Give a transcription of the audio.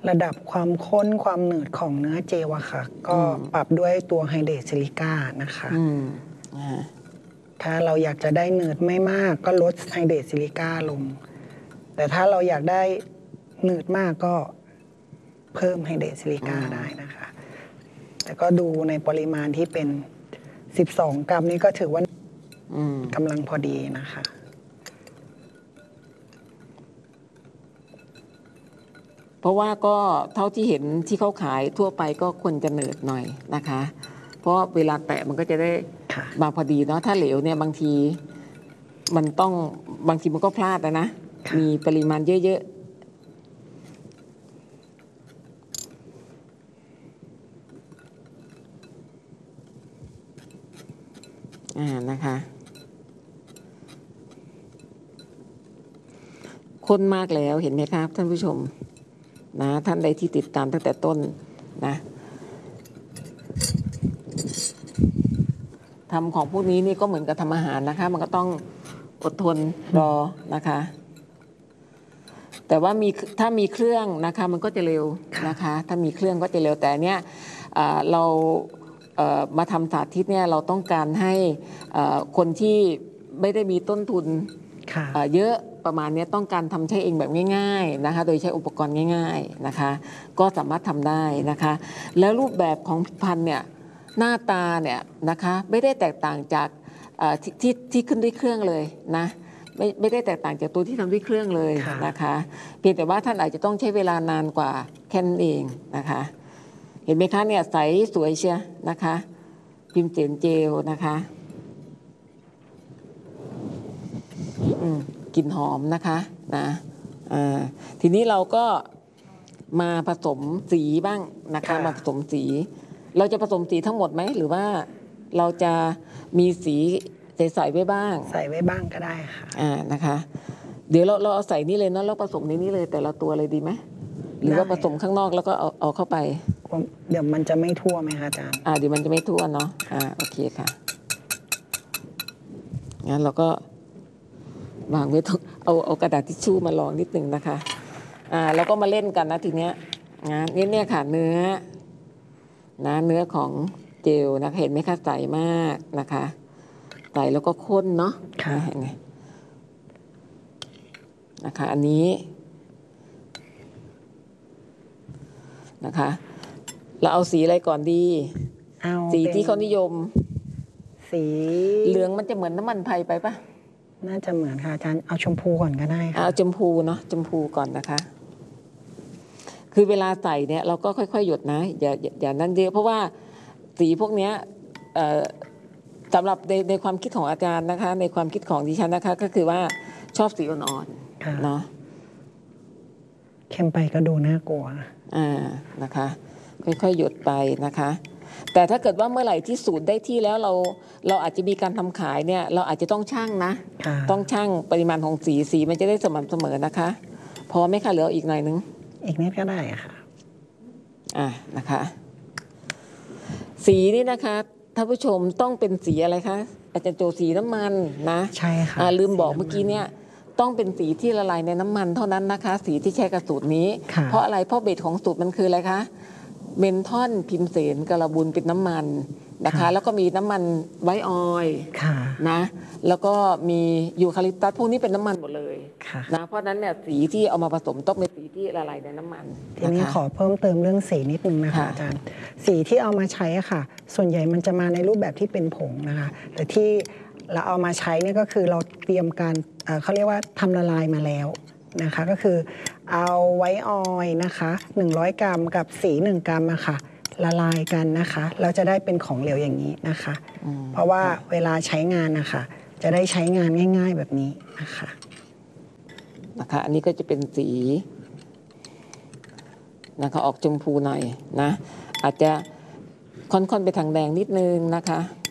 ระดับความข้นความหนืดของเนื้อเจลอะค่ะก็ปรับด้วยตัวไฮเดรตซิลิก้านะคะถ้าเราอยากจะได้หนืดไม่มากก็ลดไฮเดรตซิลิก้าลงแต่ถ้าเราอยากได้หนืดมากก็เพิ่มไฮเดรตซิลิก้าได้นะคะแต่ก็ดูในปริมาณที่เป็น12 กรัมนี่ก็ถือว่ากำลังพอดีนะคะเพราะว่าก็เท่าที่เห็นที่เขาขายทั่วไปก็ควรจะหนืดหน่อยนะคะเพราะเวลาแตะมันก็จะได้มาพอดีเนาะถ้าเหลวเนี่ยบางทีมันก็พลาดนะมีปริมาณเยอะๆนะคะข้นมากแล้วเห็นไหมครับท่านผู้ชมนะท่านใดที่ติดตามตั้งแต่ต้นนะทำของพวกนี้นี่ก็เหมือนกับทำอาหารนะคะมันก็ต้องอดทนรอนะคะแต่ว่าถ้ามีเครื่องนะคะมันก็จะเร็วนะคะถ้ามีเครื่องก็จะเร็วแต่เนี้ยเรามาทำสาธิตเนี่ยเราต้องการให้คนที่ไม่ได้มีต้นทุนเยอะประมาณนี้ต้องการทำใช้เองแบบง่ายๆนะคะโดยใช้อุปกรณ์ง่ายๆนะคะก็สามารถทำได้นะคะแล้วรูปแบบของผลิตภัณฑ์เนี่ยหน้าตาเนี่ยนะคะไม่ได้แตกต่างจากที่ขึ้นด้วยเครื่องเลยนะไม่ได้แตกต่างจากตัวที่ทำด้วยเครื่องเลยนะคะเพียงแต่ว่าท่านอาจจะต้องใช้เวลานานกว่าแค่นั้นเองนะคะเห็นไหมคะเนี่ยใสสวยเชียนะคะพิมพ์เจลนะคะกลิ่นหอมนะคะนะทีนี้เราก็มาผสมสีบ้างนะคะมาผสมสีเราจะผสมสีทั้งหมดไหมหรือว่าเราจะมีสีใส่ไว้บ้างใส่ไว้บ้างก็ได้ค่ะนะคะเดี๋ยวเราเอาใส่นี่เลยเนาะเราผสมในนี้เลยแต่ละตัวเลยดีไหมหรือว่าผสมข้างนอกแล้วก็เอาเข้าไปเดี๋ยวมันจะไม่ทั่วไหมคะอาจารย์เดี๋ยวมันจะไม่ทั่วเนาะโอเคค่ะงั้นเราก็วางไว้ตรงเอากระดาษทิชชู่มาลองนิดนึงนะคะแล้วก็มาเล่นกันนะทีเนี้ยเนี่ยค่ะเนื้อของเจลนะคะเห็นไหมคะใสมากนะคะใสแล้วก็ข้นเนาะนะคะอันนี้นะคะเราเอาสีอะไรก่อนดีสีที่เขานิยมสีเหลืองมันจะเหมือนน้ำมันไทยไปปะน่าจะเหมือนค่ะอาจารย์เอาชมพูก่อนก็ได้ค่ะเอาชมพูเนาะชมพูก่อนนะคะคือเวลาใส่เนี่ยเราก็ค่อยๆหยดนะอย่านั่นเยอะเพราะว่าสีพวกเนี้ยสำหรับในความคิดของอาจารย์นะคะในความคิดของดิฉันนะคะก็คือว่าชอบสีอ่อนๆเนาะเข้มไปก็ดูน่ากลัวนะคะค่อยๆหยดไปนะคะแต่ถ้าเกิดว่าเมื่อไหร่ที่สูตรได้ที่แล้วเราอาจจะมีการทำขายเนี่ยเราอาจจะต้องชั่งนะต้องชั่งปริมาณของสีมันจะได้สม่ำเสมอนะคะพอไหมคะเหลืออีกหน่อยนึงอีกนิดก็ได้ค่ะนะคะสีนี่นะคะท่านผู้ชมต้องเป็นสีอะไรคะอาจารย์โจสีน้ำมันนะใช่ค่ะลืมบอกเมื่อกี้เนี่ยต้องเป็นสีที่ละลายในน้ำมันเท่านั้นนะคะสีที่ใช้กับสูตรนี้เพราะอะไรเพราะเบสของสูตรมันคืออะไรคะเมนทอนพิมเสนกระบุนเป็นน้ำมันนะคะแล้วก็มีน้ำมันไวท์ออยล์นะแล้วก็มียูคาลิปตัสพวกนี้เป็นน้ำมันหมดเลยนะเพราะนั้นเนี่ยสีที่เอามาผสมต้องเป็นสีที่ละลายในน้ำมันทีนี้ขอเพิ่มเติมเรื่องสีนิดนึงนะคะอาจารย์สีที่เอามาใช้ค่ะส่วนใหญ่มันจะมาในรูปแบบที่เป็นผงนะคะแต่ที่เราเอามาใช้เนี่ยก็คือเราเตรียมการเขาเรียกว่าทำละลายมาแล้วนะคะก็คือเอาไวท์ออยล์นะคะ100 กรัมกับสี1 กรัมอะค่ะละลายกันนะคะเราจะได้เป็นของเหลวอย่างนี้นะคะเพราะว่าเวลาใช้งานนะคะจะได้ใช้งานง่ายๆแบบนี้นะคะอันนี้ก็จะเป็นสีนะคะออกชมพูหน่อยนะอาจจะค่อนๆไปทางแดงนิดนึงนะคะ